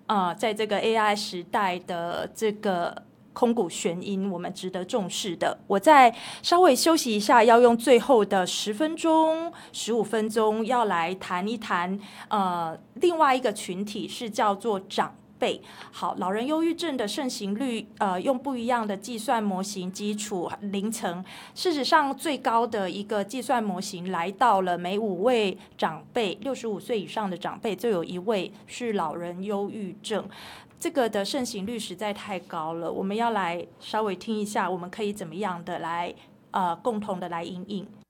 在这个 AI 时代的这个空谷悬音，我们值得重视的。我再稍微休息一下，要用最后的10分钟、15分钟，要来谈一谈另外一个群体，是叫做长辈。好，老人忧郁症的盛行率，用不一样的计算模型基础龄层，事实上最高的一个计算模型来到了每5位长辈，65岁以上的长辈就有1位是老人忧郁症。这个的盛行率实在太高了，我们要来稍微听一下，我们可以怎么样的来共同的来因应。